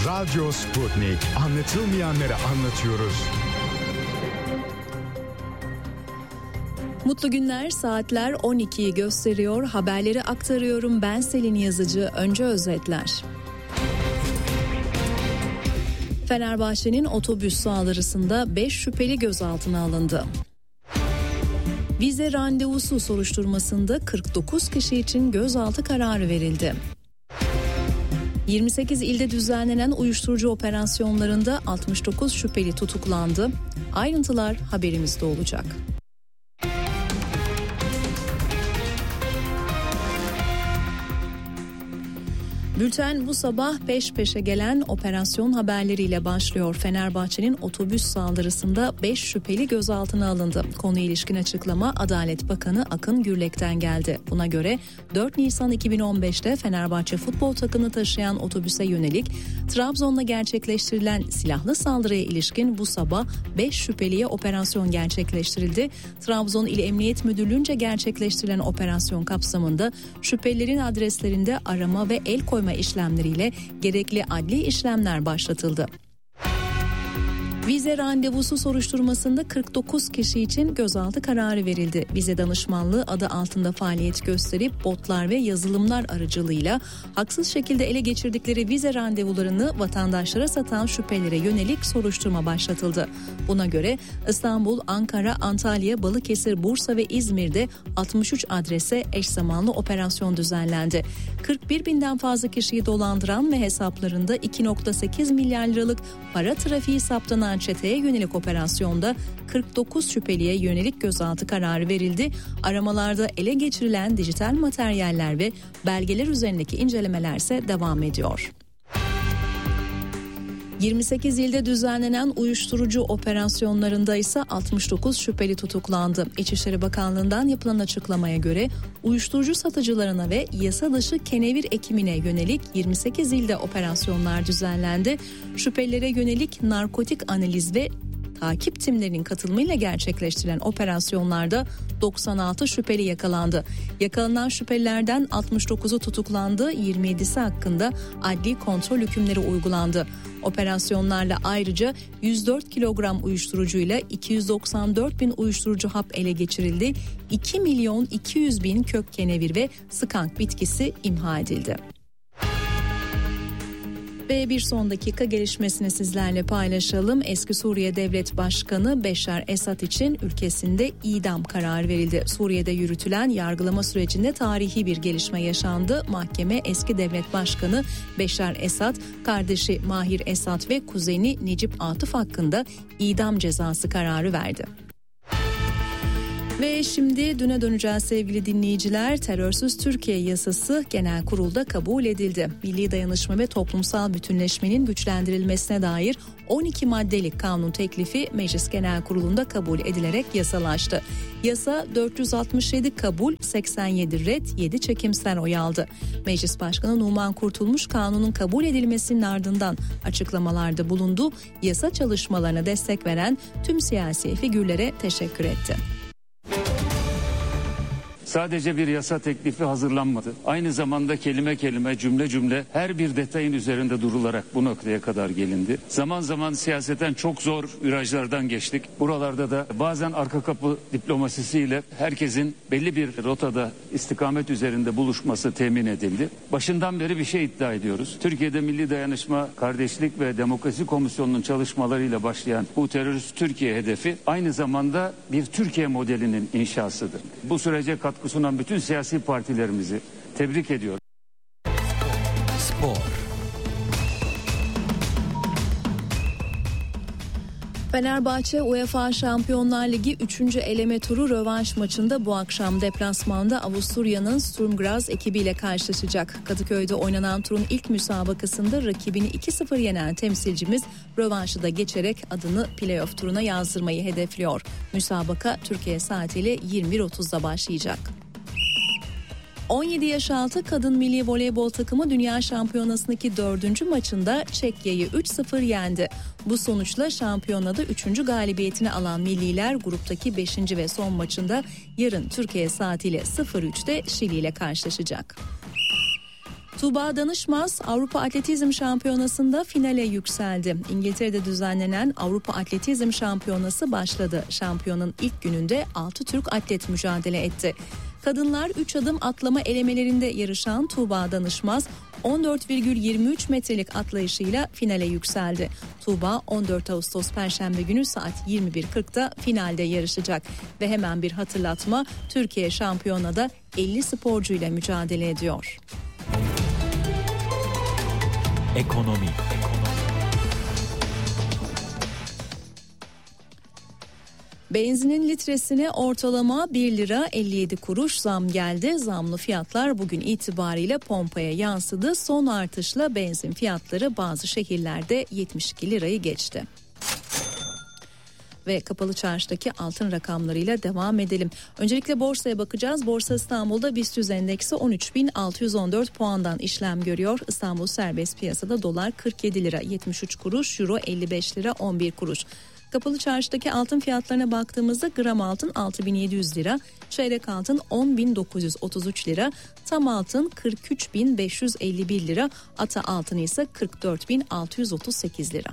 Radyo Sputnik. Anlatılmayanları anlatıyoruz. Mutlu günler, saatler 12'yi gösteriyor. Haberleri aktarıyorum. Ben Selin Yazıcı. Önce özetler. Fenerbahçe'nin otobüs saldırısında 5 şüpheli gözaltına alındı. Vize randevusu soruşturmasında 49 kişi için gözaltı kararı verildi. 28 ilde düzenlenen uyuşturucu operasyonlarında 69 şüpheli tutuklandı. Ayrıntılar haberimizde olacak. Bülten bu sabah peş peşe gelen operasyon haberleriyle başlıyor. Fenerbahçe'nin otobüs saldırısında 5 şüpheli gözaltına alındı. Konuya ilişkin açıklama Adalet Bakanı Akın Gürlek'ten geldi. Buna göre 4 Nisan 2015'te Fenerbahçe futbol takımını taşıyan otobüse yönelik Trabzon'da gerçekleştirilen silahlı saldırıya ilişkin bu sabah 5 şüpheliye operasyon gerçekleştirildi. Trabzon İl Emniyet Müdürlüğü'nce gerçekleştirilen operasyon kapsamında şüphelilerin adreslerinde arama ve el koyma işlemleriyle gerekli adli işlemler başlatıldı. Vize randevusu soruşturmasında 49 kişi için gözaltı kararı verildi. Vize danışmanlığı adı altında faaliyet gösterip botlar ve yazılımlar aracılığıyla haksız şekilde ele geçirdikleri vize randevularını vatandaşlara satan şüphelere yönelik soruşturma başlatıldı. Buna göre İstanbul, Ankara, Antalya, Balıkesir, Bursa ve İzmir'de 63 adrese eş zamanlı operasyon düzenlendi. 41 binden fazla kişiyi dolandıran ve hesaplarında 2,8 milyar liralık para trafiği saptanan çeteye yönelik operasyonda 49 şüpheliye yönelik gözaltı kararı verildi. Aramalarda ele geçirilen dijital materyaller ve belgeler üzerindeki incelemelerse devam ediyor. 28 ilde düzenlenen uyuşturucu operasyonlarında ise 69 şüpheli tutuklandı. İçişleri Bakanlığı'ndan yapılan açıklamaya göre uyuşturucu satıcılarına ve yasa dışı kenevir ekimine yönelik 28 ilde operasyonlar düzenlendi. Şüphelilere yönelik narkotik analiz ve takip timlerinin katılımıyla gerçekleştirilen operasyonlarda 96 şüpheli yakalandı. Yakalanan şüphelilerden 69'u tutuklandı, 27'si hakkında adli kontrol hükümleri uygulandı. Operasyonlarla ayrıca 104 kilogram uyuşturucuyla 294 bin uyuşturucu hap ele geçirildi. 2 milyon 200 bin kök kenevir ve skank bitkisi imha edildi. Ve bir son dakika gelişmesini sizlerle paylaşalım. Eski Suriye Devlet Başkanı Beşar Esad için ülkesinde idam kararı verildi. Suriye'de yürütülen yargılama sürecinde tarihi bir gelişme yaşandı. Mahkeme eski devlet başkanı Beşar Esad, kardeşi Mahir Esad ve kuzeni Necip Atıf hakkında idam cezası kararı verdi. Ve şimdi düne döneceğiz sevgili dinleyiciler. Terörsüz Türkiye Yasası Genel Kurul'da kabul edildi. Milli dayanışma ve toplumsal bütünleşmenin güçlendirilmesine dair 12 maddelik kanun teklifi Meclis Genel Kurulu'nda kabul edilerek yasalaştı. Yasa 467 kabul, 87 red, 7 çekimsel oy aldı. Meclis Başkanı Numan Kurtulmuş kanunun kabul edilmesinin ardından açıklamalarda bulundu. Yasa çalışmalarına destek veren tüm siyasi figürlere teşekkür etti. Sadece bir yasa teklifi hazırlanmadı. Aynı zamanda kelime kelime, cümle cümle her bir detayın üzerinde durularak bu noktaya kadar gelindi. Zaman zaman siyaseten çok zor virajlardan geçtik. Buralarda da bazen arka kapı diplomasisiyle herkesin belli bir rotada istikamet üzerinde buluşması temin edildi. Başından beri bir şey iddia ediyoruz. Türkiye'de Milli Dayanışma, Kardeşlik ve Demokrasi Komisyonu'nun çalışmalarıyla başlayan bu terörist Türkiye hedefi aynı zamanda bir Türkiye modelinin inşasıdır. Bu sürece katkı sunan bütün siyasi partilerimizi tebrik ediyorum. Spor. Fenerbahçe UEFA Şampiyonlar Ligi 3. eleme turu rövanş maçında bu akşam deplasmanda Avusturya'nın Sturm Graz ekibiyle karşılaşacak. Kadıköy'de oynanan turun ilk müsabakasında rakibini 2-0 yenen temsilcimiz rövanşı da geçerek adını playoff turuna yazdırmayı hedefliyor. Müsabaka Türkiye saatiyle 21.30'da başlayacak. 17 yaş altı kadın milli voleybol takımı Dünya Şampiyonası'ndaki 4. maçında Çekya'yı 3-0 yendi. Bu sonuçla şampiyonada 3. galibiyetini alan milliler gruptaki 5. ve son maçında yarın Türkiye saatiyle 03'te Şili ile karşılaşacak. Tuğba Danışmaz Avrupa Atletizm Şampiyonası'nda finale yükseldi. İngiltere'de düzenlenen Avrupa Atletizm Şampiyonası başladı. Şampiyonun ilk gününde 6 Türk atlet mücadele etti. Kadınlar 3 adım atlama elemelerinde yarışan Tuğba Danışmaz 14,23 metrelik atlayışıyla finale yükseldi. Tuğba 14 Ağustos Perşembe günü saat 21.40'da finalde yarışacak. Ve hemen bir hatırlatma, Türkiye şampiyonada 50 sporcuyla mücadele ediyor. Ekonomi. Benzinin litresine ortalama 1 lira 57 kuruş zam geldi. Zamlı fiyatlar bugün itibariyle pompaya yansıdı. Son artışla benzin fiyatları bazı şehirlerde 72 lirayı geçti. Ve kapalı çarşıdaki altın rakamlarıyla devam edelim. Öncelikle borsaya bakacağız. Borsa İstanbul'da BIST endeksi 13.614 puandan işlem görüyor. İstanbul serbest piyasada dolar 47 lira 73 kuruş, euro 55 lira 11 kuruş. Kapalı çarşıdaki altın fiyatlarına baktığımızda gram altın 6.700 lira, çeyrek altın 10.933 lira, tam altın 43.551 lira, ata altın ise 44.638 lira.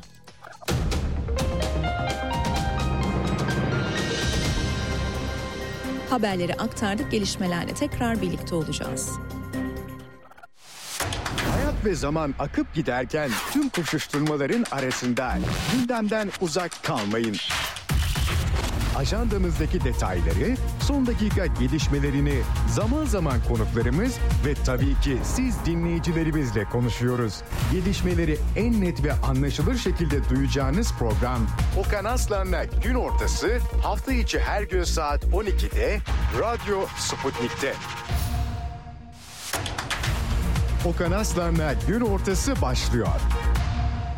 Haberleri aktardık, gelişmelerle tekrar birlikte olacağız. Hayat ve zaman akıp giderken tüm koşuşturmaların arasında gündemden uzak kalmayın. Ajandamızdaki detayları, son dakika gelişmelerini zaman zaman konuklarımız ve tabii ki siz dinleyicilerimizle konuşuyoruz. Gelişmeleri en net ve anlaşılır şekilde duyacağınız program Okan Aslan'la Gün Ortası hafta içi her gün saat 12'de Radyo Sputnik'te. Okan Aslan'la Gün Ortası başlıyor.